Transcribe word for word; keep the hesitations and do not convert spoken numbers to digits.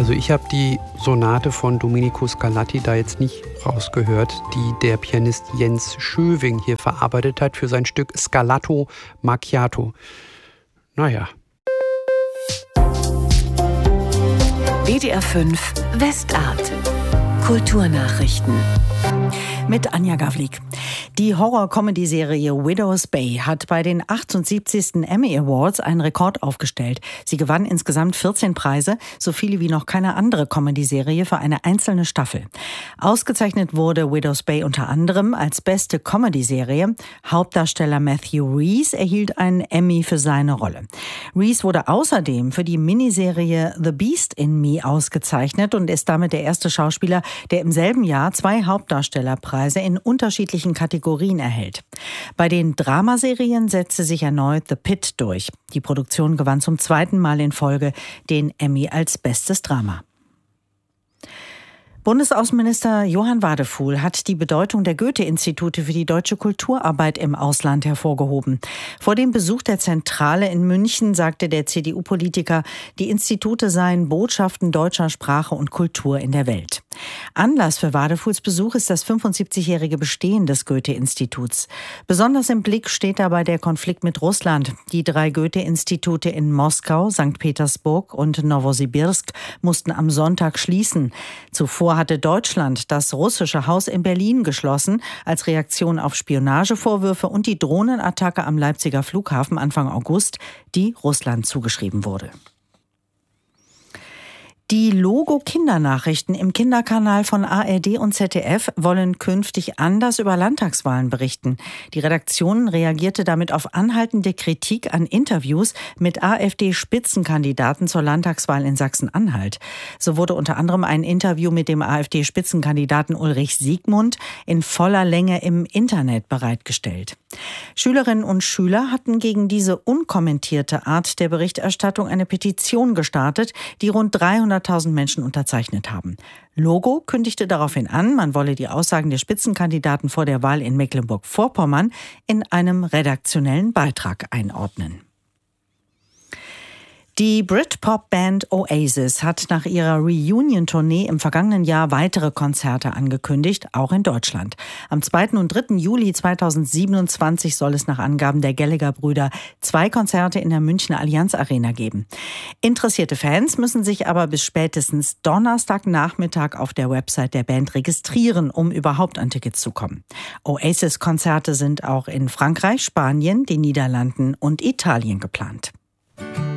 Also ich habe die Sonate von Domenico Scarlatti da jetzt nicht rausgehört, die der Pianist Jens Schöving hier verarbeitet hat für sein Stück Scarlatto Macchiato. Naja. W D R fünf Westart. Kulturnachrichten. Mit Anja Gavlik. Die Horror-Comedy-Serie Widow's Bay hat bei den achtundsiebzigsten Emmy Awards einen Rekord aufgestellt. Sie gewann insgesamt vierzehn Preise, so viele wie noch keine andere Comedy-Serie für eine einzelne Staffel. Ausgezeichnet wurde Widow's Bay unter anderem als beste Comedy-Serie. Hauptdarsteller Matthew Rhys erhielt einen Emmy für seine Rolle. Rhys wurde außerdem für die Miniserie The Beast in Me ausgezeichnet und ist damit der erste Schauspieler, der im selben Jahr zwei Hauptdarstellerpreise in unterschiedlichen Kategorien erhält. Bei den Dramaserien setzte sich erneut The Pit durch. Die Produktion gewann zum zweiten Mal in Folge den Emmy als bestes Drama. Bundesaußenminister Johann Wadefuhl hat die Bedeutung der Goethe-Institute für die deutsche Kulturarbeit im Ausland hervorgehoben. Vor dem Besuch der Zentrale in München sagte der C D U-Politiker, die Institute seien Botschaften deutscher Sprache und Kultur in der Welt. Anlass für Wadefuhls Besuch ist das fünfundsiebzigjährige Bestehen des Goethe-Instituts. Besonders im Blick steht dabei der Konflikt mit Russland. Die drei Goethe-Institute in Moskau, Sankt Petersburg und Nowosibirsk mussten am Sonntag schließen. Zuvor hatte Deutschland das russische Haus in Berlin geschlossen, als Reaktion auf Spionagevorwürfe und die Drohnenattacke am Leipziger Flughafen Anfang August, die Russland zugeschrieben wurde. Die Logo-Kindernachrichten im Kinderkanal von A R D und Z D F wollen künftig anders über Landtagswahlen berichten. Die Redaktion reagierte damit auf anhaltende Kritik an Interviews mit AfD-Spitzenkandidaten zur Landtagswahl in Sachsen-Anhalt. So wurde unter anderem ein Interview mit dem AfD-Spitzenkandidaten Ulrich Siegmund in voller Länge im Internet bereitgestellt. Schülerinnen und Schüler hatten gegen diese unkommentierte Art der Berichterstattung eine Petition gestartet, die rund dreihunderttausend Menschen unterzeichnet haben. Logo kündigte daraufhin an, man wolle die Aussagen der Spitzenkandidaten vor der Wahl in Mecklenburg-Vorpommern in einem redaktionellen Beitrag einordnen. Die Britpop-Band Oasis hat nach ihrer Reunion-Tournee im vergangenen Jahr weitere Konzerte angekündigt, auch in Deutschland. Am zweiten und dritten Juli zweitausendsiebenundzwanzig soll es nach Angaben der Gallagher-Brüder zwei Konzerte in der Münchner Allianz Arena geben. Interessierte Fans müssen sich aber bis spätestens Donnerstagnachmittag auf der Website der Band registrieren, um überhaupt an Tickets zu kommen. Oasis-Konzerte sind auch in Frankreich, Spanien, den Niederlanden und Italien geplant.